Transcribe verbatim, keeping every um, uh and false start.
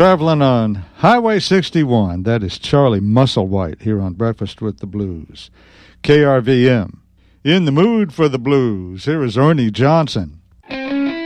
traveling on Highway sixty-one. That is Charlie Musselwhite here on Breakfast with the Blues. K R V M. In the mood for the blues, here is Ernie Johnson.